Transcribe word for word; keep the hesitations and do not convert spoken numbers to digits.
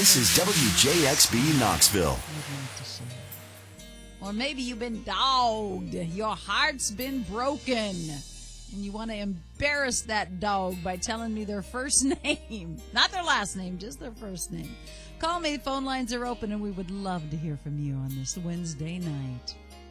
This is W J X B Knoxville. Or maybe you've been dogged. Your heart's been broken. And you want to embarrass that dog by telling me their first name. Not their last name, just their first name. Call me. Phone lines are open, and we would love to hear from you on this Wednesday night.